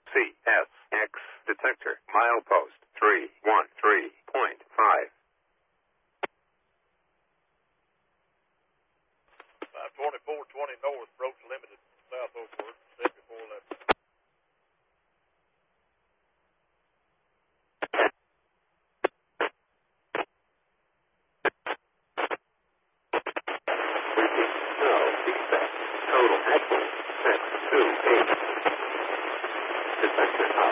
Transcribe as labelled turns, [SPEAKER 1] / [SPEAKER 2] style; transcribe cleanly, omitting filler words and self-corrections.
[SPEAKER 1] CSX detector. Milepost 313.5.
[SPEAKER 2] 2420 north, approach limited, south Oakwood, 7411.
[SPEAKER 1] Snow defect. Total headwind 628.